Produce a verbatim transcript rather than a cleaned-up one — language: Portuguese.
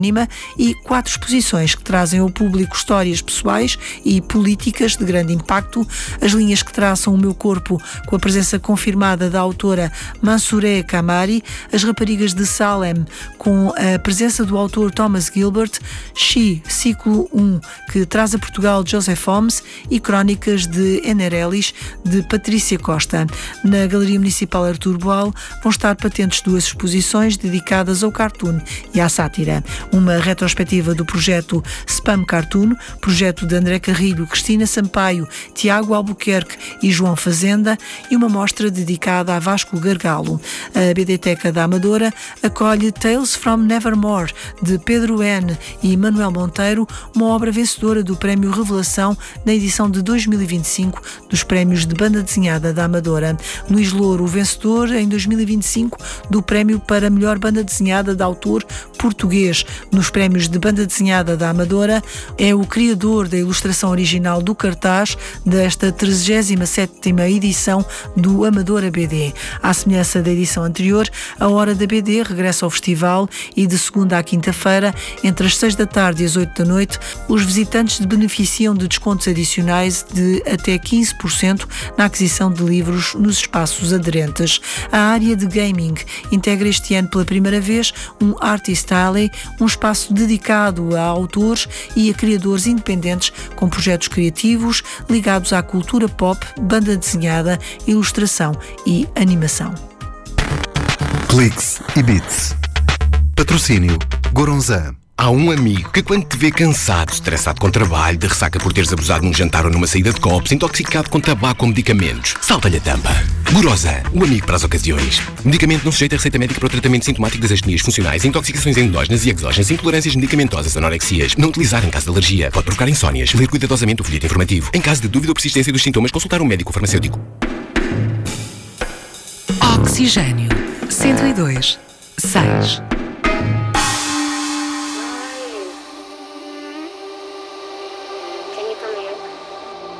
e quatro exposições que trazem ao público histórias pessoais e políticas de grande impacto. As linhas que traçam o meu corpo, com a presença confirmada da autora Mansoureh Kamari, As raparigas de Salem, com a presença do autor Thomas Gilbert, She, ciclo um, que traz a Portugal Joseph Holmes, e Crónicas de Enerelis, de Patrícia Costa. Na Galeria Municipal Artur Boal vão estar patentes duas exposições dedicadas ao cartoon e à sátira. Uma retrospectiva do projeto Spam Cartoon, projeto de André Carrilho, Cristina Sampaio, Tiago Albuquerque e João Fazenda, e uma mostra dedicada a Vasco Gargalo. A Biblioteca da Amadora acolhe Tales from Nevermore, de Pedro N. e Manuel Monteiro, uma obra vencedora do Prémio Revelação na edição de dois mil e vinte e cinco dos Prémios de Banda Desenhada da Amadora. Luís Louro, o vencedor em dois mil e vinte e cinco do Prémio para Melhor Banda Desenhada de Autor Português nos Prémios de Banda Desenhada da Amadora, é o criador da ilustração original do cartaz desta trigésima sétima edição do Amadora B D. À semelhança da edição anterior, a Hora da B D regressa ao festival e de segunda à quinta-feira, entre as seis da tarde e as oito da noite, os visitantes beneficiam de descontos adicionais de até quinze por cento na aquisição de livros nos espaços aderentes. A área de gaming integra este ano pela primeira vez um Artist Alley, um espaço dedicado a autores e a criadores independentes com projetos criativos ligados à cultura pop, banda desenhada, ilustração e animação. Cliques e Bits. Patrocínio Goronzan. Há um amigo que, quando te vê cansado, estressado com trabalho, de ressaca por teres abusado num jantar ou numa saída de copos, intoxicado com tabaco ou medicamentos, salta-lhe a tampa. Goronzan, o amigo para as ocasiões. Medicamento não sujeito a receita médica para o tratamento sintomático das astenias funcionais, intoxicações endógenas e exógenas, intolerâncias medicamentosas, anorexias. Não utilizar em caso de alergia. Pode provocar insónias. Ler cuidadosamente o folheto informativo. Em caso de dúvida ou persistência dos sintomas, consultar um médico ou farmacêutico. Oxigênio cento e dois, seis.